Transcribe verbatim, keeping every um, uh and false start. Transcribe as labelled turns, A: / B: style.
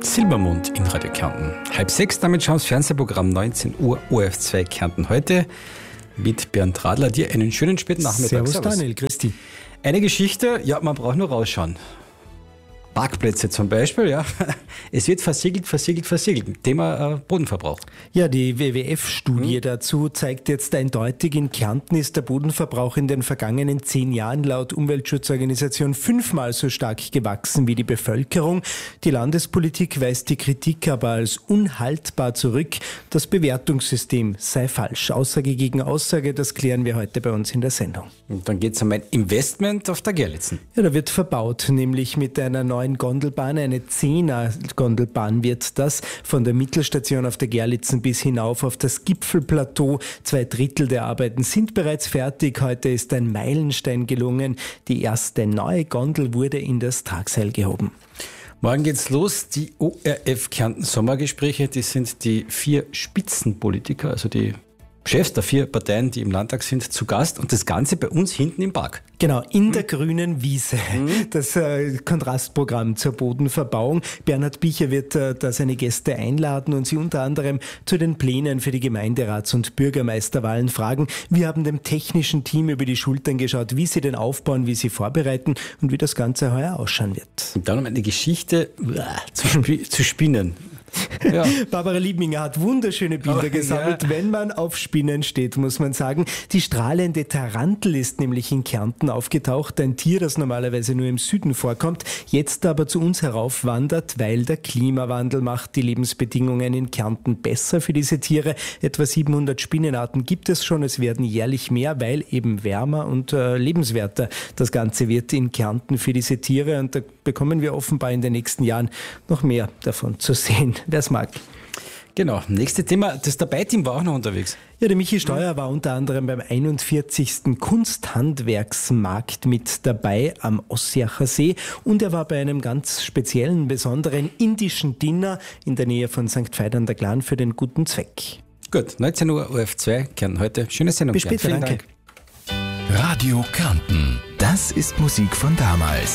A: Silbermond in Radio Kärnten. Halb sechs, damit schauen wir das Fernsehprogramm neunzehn Uhr O R F zwei Kärnten heute mit Bernd Radler. Dir einen schönen späten Nachmittag.
B: Servus, Servus. Daniel, Christi.
A: Eine Geschichte, ja, man braucht nur rausschauen. Parkplätze zum Beispiel, ja. Es wird versiegelt, versiegelt, versiegelt. Thema äh, Bodenverbrauch.
B: Ja, die W W F-Studie mhm. dazu zeigt jetzt eindeutig, in Kärnten ist der Bodenverbrauch in den vergangenen zehn Jahren laut Umweltschutzorganisation fünfmal so stark gewachsen wie die Bevölkerung. Die Landespolitik weist die Kritik aber als unhaltbar zurück. Das Bewertungssystem sei falsch. Aussage gegen Aussage, das klären wir heute bei uns in der Sendung.
A: Und dann geht es um ein Investment auf der Gerlitzen.
B: Ja, da wird verbaut, nämlich mit einer neuen Gondelbahn, eine Zehner-Gondelbahn wird das, von der Mittelstation auf der Gerlitzen bis hinauf auf das Gipfelplateau. Zwei Drittel der Arbeiten sind bereits fertig. Heute ist ein Meilenstein gelungen. Die erste neue Gondel wurde in das Tragseil gehoben.
A: Morgen geht's los, die O R F Kärnten Sommergespräche. Die sind die vier Spitzenpolitiker, also die Chefs der vier Parteien, die im Landtag sind, zu Gast. Und das Ganze bei uns hinten im Park.
B: Genau, in der hm. grünen Wiese. Hm. Das äh, Kontrastprogramm zur Bodenverbauung. Bernhard Bicher wird äh, da seine Gäste einladen und sie unter anderem zu den Plänen für die Gemeinderats- und Bürgermeisterwahlen fragen. Wir haben dem technischen Team über die Schultern geschaut, wie sie den aufbauen, wie sie vorbereiten und wie das Ganze heuer ausschauen wird.
A: Und dann um eine Geschichte zu, sp- zu spinnen.
B: Ja. Barbara Liebminger hat wunderschöne Bilder oh, gesammelt, ja. Wenn man auf Spinnen steht, muss man sagen. Die strahlende Tarantel ist nämlich in Kärnten aufgetaucht, ein Tier, das normalerweise nur im Süden vorkommt, jetzt aber zu uns heraufwandert, weil der Klimawandel macht die Lebensbedingungen in Kärnten besser für diese Tiere. Etwa siebenhundert Spinnenarten gibt es schon, es werden jährlich mehr, weil eben wärmer und äh, lebenswerter das Ganze wird in Kärnten für diese Tiere und da bekommen wir offenbar in den nächsten Jahren noch mehr davon zu sehen. Wer es mag.
A: Genau, nächstes Thema, das Dabei-Team war auch noch unterwegs.
B: Ja, der Michi Steuer war unter anderem beim einundvierzigsten Kunsthandwerksmarkt mit dabei am Ossiacher See und er war bei einem ganz speziellen, besonderen indischen Dinner in der Nähe von Sankt Veit an der Glan für den guten Zweck.
A: Gut, neunzehn Uhr O R F zwei, Kärnten heute. Schöne Sendung.
B: Bis später, danke.
C: Radio Kärnten, das ist Musik von damals.